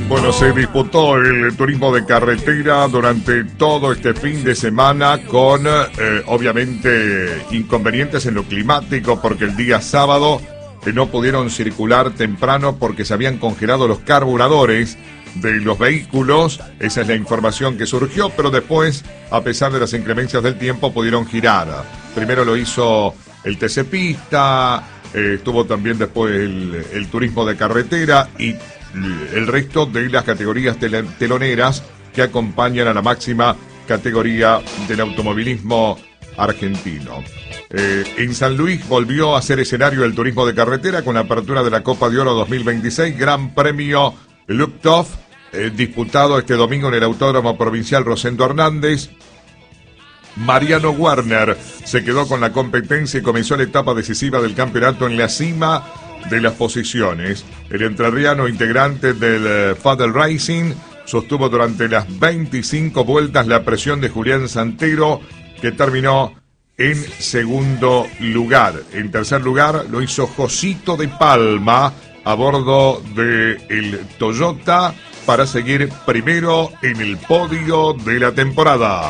Bueno, se disputó el turismo de carretera durante todo este fin de semana con, obviamente, inconvenientes en lo climático porque el día sábado no pudieron circular temprano porque se habían congelado los carburadores de los vehículos. Esa es la información que surgió, pero después, a pesar de las inclemencias del tiempo, pudieron girar. Primero lo hizo el TC Pista, estuvo también después el turismo de carretera y el resto de las categorías teloneras que acompañan a la máxima categoría del automovilismo argentino. En San Luis volvió a ser escenario el turismo de carretera con la apertura de la Copa de Oro 2026, Gran Premio Luptov, disputado este domingo en el Autódromo Provincial Rosendo Hernández. Mariano Werner se quedó con la competencia y comenzó la etapa decisiva del campeonato en la cima de las posiciones. El entrerriano integrante del Fadel Racing sostuvo durante las 25 vueltas la presión de Julián Santero, que terminó en segundo lugar. En tercer lugar lo hizo Josito de Palma a bordo del Toyota para seguir primero en el podio de la temporada.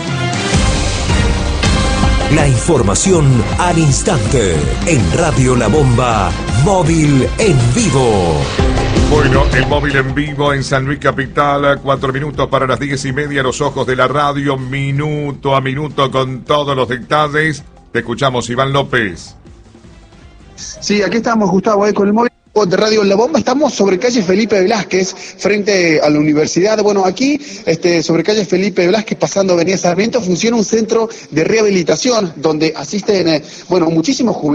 La información al instante en Radio La Bomba, móvil en vivo. Bueno, el móvil en vivo en San Luis Capital, 4 minutos para las 10:30, los ojos de la radio, minuto a minuto con todos los detalles. Te escuchamos, Iván López. Sí, aquí estamos, Gustavo, con el móvil de Radio La Bomba. Estamos sobre calle Felipe Velásquez, frente a la universidad. Bueno, aquí, sobre calle Felipe Velásquez, pasando Avenida Sarmiento, funciona un centro de rehabilitación donde asisten, muchísimos jubilados.